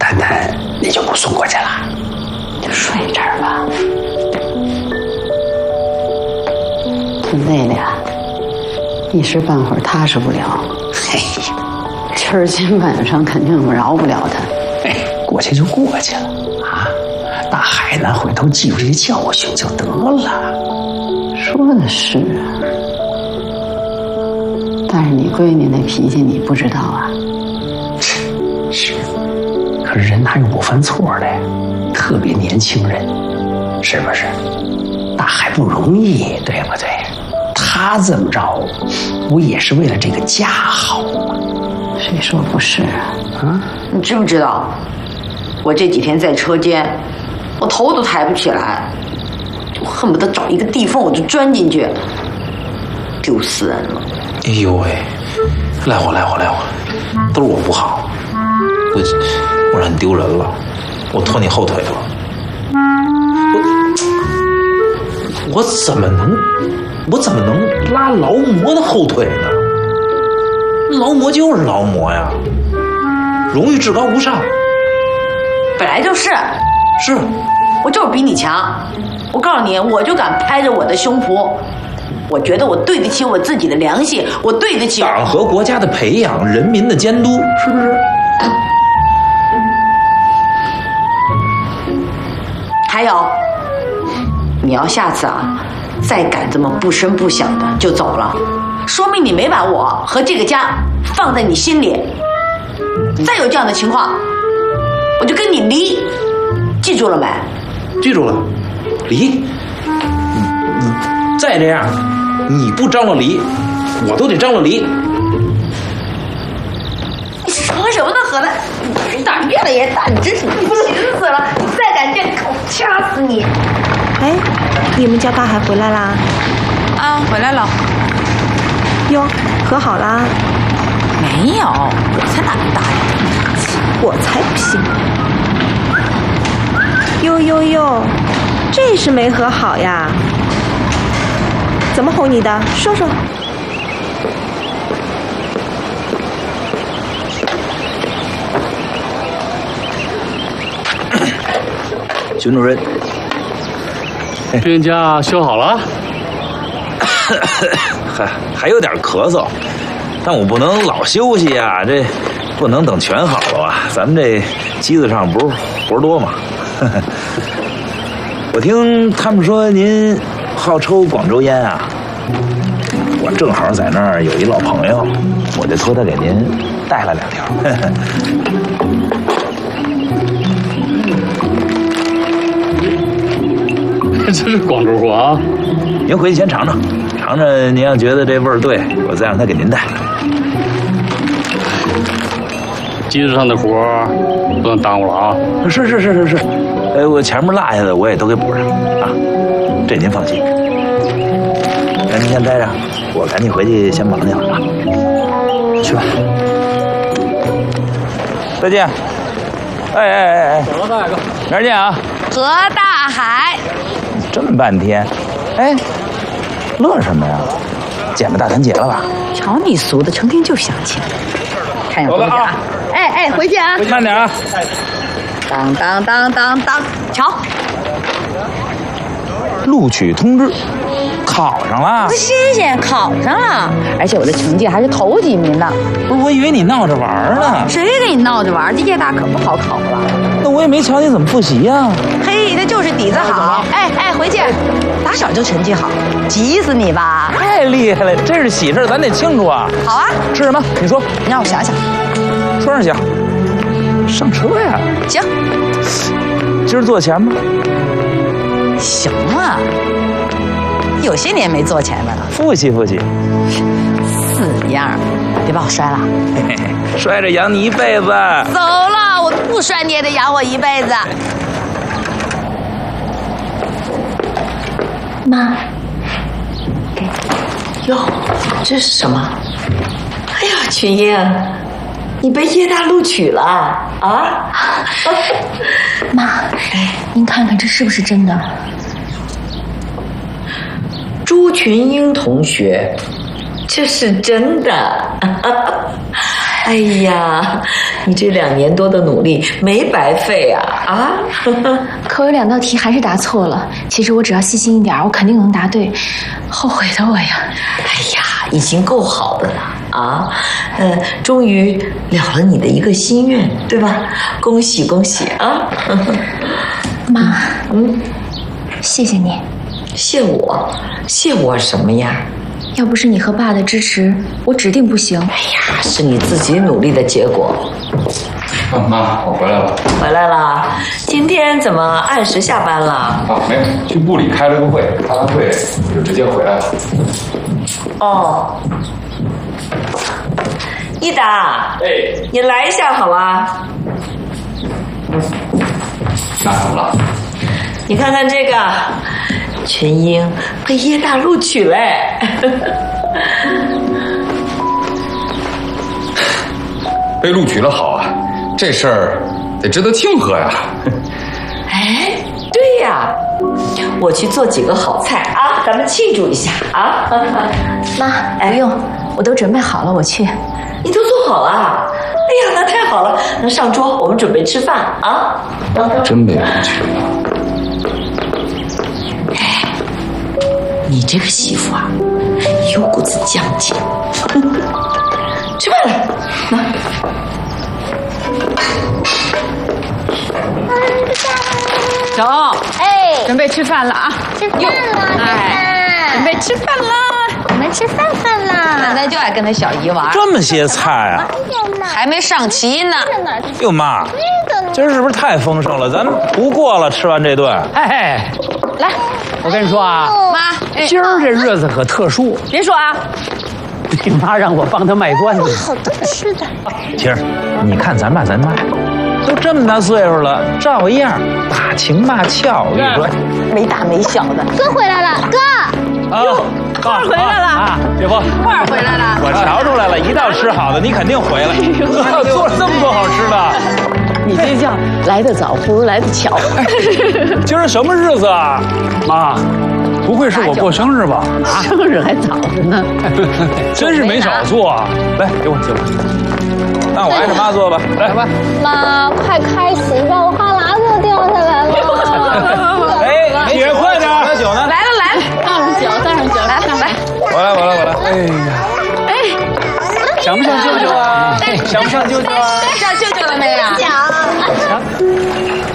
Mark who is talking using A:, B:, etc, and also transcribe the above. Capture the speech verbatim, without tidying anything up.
A: 谈谈，你就不送过去了？
B: 就睡这儿吧。挺累的呀，一时半会儿踏实不了。
A: 嘿，
B: 今儿今晚上肯定饶不了他。
A: 哎，过去就过去了啊！大海呢，回头记住这些教训就得了。
B: 说的是啊，但是你闺女那脾气你不知道啊。
A: 是，可是人哪有不犯错的？特别年轻人，是不是？大海不容易，对不对？他这么着，不也是为了这个家好吗？
B: 谁说不是啊？
C: 啊，你知不知道，我这几天在车间，我头都抬不起来，就恨不得找一个地缝我就钻进去，丢死人了。
D: 哎呦喂，赖我赖我赖我，都是我不好，我我让你丢人了，我拖你后腿了，我我怎么能我怎么能拉劳模的后腿呢？劳模就是劳模呀，荣誉至高无上。
C: 本来就是，
D: 是，
C: 我就是比你强。我告诉你，我就敢拍着我的胸脯，我觉得我对得起我自己的良心，我对得起
D: 党和国家的培养，人民的监督，是不是？
C: 还有，你要下次啊，再敢这么不声不响的就走了，说明你没把我和这个家放在你心里。再有这样的情况，我就跟你离，记住了没？
D: 记住了，离。你你再这样，你不张罗离，我都得张罗离。
C: 你说什么呢，何大？你胆越来越大，你真是不行死了！你再敢这样，我掐死你！
E: 哎，你们家大海回来啦？
F: 啊，回来了。
E: 哟，和好啦？
F: 没有，我才哪能搭理他？
E: 我才不信！哟哟哟，这是没和好呀？怎么哄你的？说说。
D: 熊主任，
G: 冤家修好了？
D: 还还有点咳嗽，但我不能老休息呀、啊，这不能等全好了啊。咱们这机子上不是活多吗？我听他们说您好抽广州烟啊，我正好在那儿有一老朋友，我就托他给您带了两条。
G: 这是广州货啊！
D: 您回去先尝尝，尝尝您要觉得这味儿对，我再让他给您带。
G: 机子上的活不能耽误了啊！
D: 是是是是是，呃，我前面落下的我也都给补上啊，这您放心。那您先待着，我赶紧回去先忙去了啊。去吧，再见。哎哎哎哎，
G: 走了，大哥，
D: 明儿见啊！
F: 何大海，
D: 这么半天，哎，乐什么呀？捡了大团结了吧？
F: 瞧你俗的，成天就想钱。看样东西啊！哎哎，回去啊！
D: 慢点啊！
F: 当当当当当，瞧，
D: 录取通知考上了。
F: 新鲜，考上了，而且我的成绩还是头几名呢。
D: 不是，我以为你闹着玩呢。
F: 谁跟你闹着玩？这夜大可不好考了。
D: 那我也没瞧你怎么复习呀。
F: 嘿，那就是底子好。哎哎，回去，打小就成绩好，急死你吧？
D: 太厉害了，这是喜事，咱得庆祝啊！
F: 好啊，
D: 吃什么？你说。
F: 你让我想想。
D: 车上想。上车呀。
F: 行。
D: 今儿坐钱吗？
F: 行啊，有些年没坐钱了。
D: 复习复习。
F: 四样，别把我摔了。
D: 嘿嘿，摔着养你一辈子。
F: 走了，我不摔你也得养我一辈子。
B: 妈，哟，这是什么？哎呀，群英，你被叶大录取了啊！
H: 妈，您看看这是不是真的？
B: 朱群英同学，这是真的。 哎呀，你这两年多的努力没白费啊！啊，
H: 可有两道题还是答错了。其实我只要细心一点，我肯定能答对。后悔的我呀！
B: 哎呀，已经够好的了啊！呃，终于了了你的一个心愿，对吧？恭喜恭喜啊！
H: 妈，
B: 嗯，
H: 谢谢你。
B: 谢我？谢我什么呀？
H: 要不是你和爸的支持，我指定不行。
B: 哎呀，是你自己努力的结果。
I: 啊，妈，我回来了。
B: 回来了？今天怎么按时下班了？
I: 啊，没有，去部里开了个会，开完会就直接回来了。
B: 哦，一达，
I: 哎，
B: 你来一下好吧？
I: 那怎么了？
B: 你看看这个，全英被耶大录取嘞。
I: 被录取了好啊，这事儿得值得庆贺呀。
B: 哎，对呀，我去做几个好菜啊，咱们庆祝一下啊。
H: 妈，不用，我都准备好了，我去。
B: 你都做好了？哎呀，那太好了，那上桌，我们准备吃饭啊。
I: 真被录取了。
B: 哎，你这个媳妇啊，有股子犟劲。吃饭了，那。
F: 走，
J: 哎，
F: 准备吃饭了啊！
J: 吃饭了，
F: 哎，准备吃饭了，
J: 我们吃饭饭了。
C: 奶奶就爱跟他小姨玩，
D: 这么些菜啊，
C: 还没上齐呢。
D: 哟妈，今儿是不是太丰盛了？咱不过了，吃完这顿。
K: 哎，
F: 来，
K: 我跟你说啊，
C: 妈，
K: 今儿这日子可特殊。
F: 别说啊，
K: 你妈让我帮她卖关子。
J: 好多吃的。
D: 晴儿，你看咱爸咱妈，都这么大岁数了，照样打情骂俏。我跟你说，
F: 没大没小的。
J: 哥回来了，哥。
D: 啊，
F: 花儿回来了
D: 啊！姐夫，
C: 花儿回来了。
D: 我瞧出来了，一道吃好的，你肯定回来。做了这么多好吃的，
F: 你这叫来得早不如来得巧。
D: 今儿什么日子啊？
K: 妈，不会是我过生日吧？
F: 啊，生日还早着呢。
D: 真是没少做啊！来，给我，给我。那我挨着妈坐吧，来吧。
J: 妈，快开始吧，我哈喇子掉下来了。
D: 哎，姐，快点！还有酒呢？
F: 来了来了，倒上酒，倒上酒，来来。
D: 我来，我来，我来。哎呀，
F: 哎，
D: 想不想舅舅啊？想不想舅舅啊？
C: 上舅舅了没啊？